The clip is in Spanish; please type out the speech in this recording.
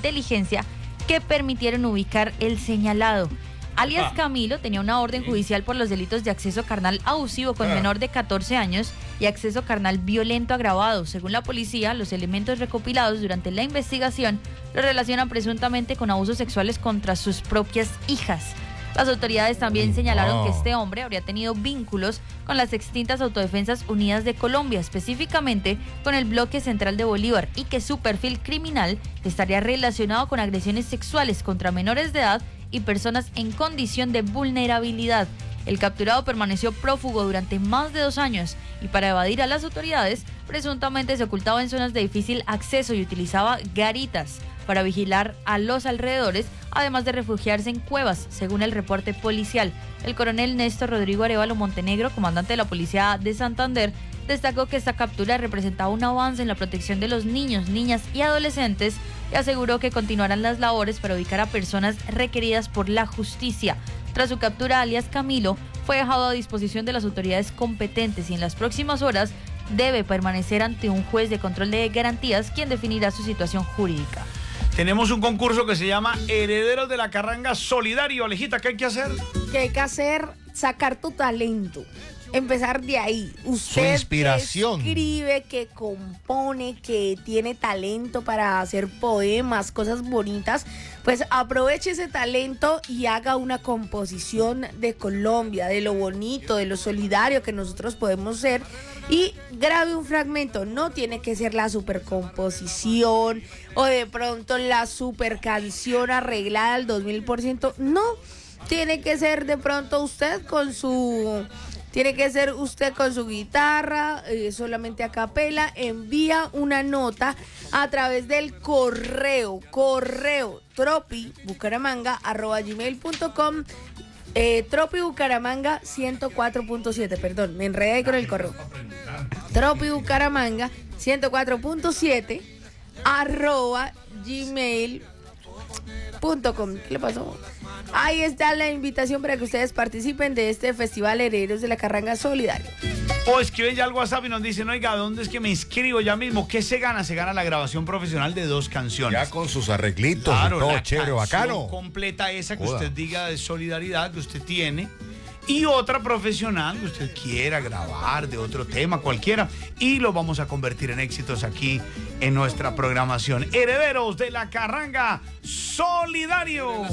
inteligencia que permitieron ubicar el señalado. Alias Camilo tenía una orden judicial por los delitos de acceso carnal abusivo con menor de 14 años y acceso carnal violento agravado. Según la policía, los elementos recopilados durante la investigación lo relacionan presuntamente con abusos sexuales contra sus propias hijas. Las autoridades también señalaron que este hombre habría tenido vínculos con las extintas Autodefensas Unidas de Colombia, específicamente con el Bloque Central de Bolívar, y que su perfil criminal estaría relacionado con agresiones sexuales contra menores de edad y personas en condición de vulnerabilidad. El capturado permaneció prófugo durante más de 2 años y para evadir a las autoridades, presuntamente se ocultaba en zonas de difícil acceso y utilizaba garitas para vigilar a los alrededores, además de refugiarse en cuevas, según el reporte policial. El coronel Néstor Rodrigo Arévalo Montenegro, comandante de la Policía de Santander, destacó que esta captura representaba un avance en la protección de los niños, niñas y adolescentes y aseguró que continuarán las labores para ubicar a personas requeridas por la justicia. Tras su captura, alias Camilo fue dejado a disposición de las autoridades competentes y en las próximas horas debe permanecer ante un juez de control de garantías, quien definirá su situación jurídica. Tenemos un concurso que se llama Herederos de la Carranga Solidario. Alejita, ¿qué hay que hacer? ¿Qué hay que hacer? Sacar tu talento. Empezar de ahí. Usted su inspiración. Que escribe, que compone, que tiene talento para hacer poemas, cosas bonitas, pues aproveche ese talento y haga una composición de Colombia, de lo bonito, de lo solidario que nosotros podemos ser, y grabe un fragmento. No tiene que ser la super composición o de pronto la super canción arreglada al 2000%. No, tiene que ser de pronto usted con su... Tiene que ser usted con su guitarra, solamente a capela. Envía una nota a través del correo tropibucaramanga@gmail.com. Tropibucaramanga 104.7, perdón, me enredé ahí con el correo. Tropibucaramanga 104.7 @gmail.com. ¿Qué le pasó? Ahí está la invitación para que ustedes participen de este Festival Herederos de la Carranga Solidario. O escriben ya al WhatsApp y nos dicen, oiga, ¿dónde es que me inscribo ya mismo? ¿Qué se gana? Se gana la grabación profesional de 2 canciones. Ya con sus arreglitos, claro, y todo la chévere, bacano. Completa esa que usted diga de solidaridad que usted tiene. Y otra profesional que usted quiera grabar de otro tema, cualquiera. Y lo vamos a convertir en éxitos aquí en nuestra programación. Herederos de la Carranga Solidario.